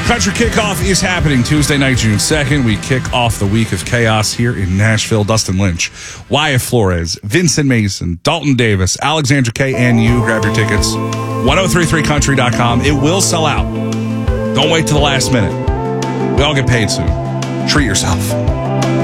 Country Kickoff is happening Tuesday night, June 2nd. We kick off the week of chaos here in Nashville. Dustin Lynch, Wyatt Flores, Vincent Mason, Dalton Davis, Alexandra K, and you. Grab your tickets. 1033country.com. It will sell out. Don't wait till the last minute. We all get paid soon. Treat yourself.